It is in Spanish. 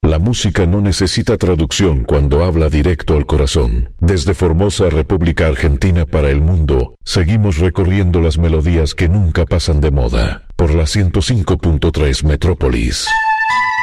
La música no necesita traducción cuando habla directo al corazón. Desde Formosa, República Argentina para el mundo, seguimos recorriendo las melodías que nunca pasan de moda. Por la 105.3 Metrópolis.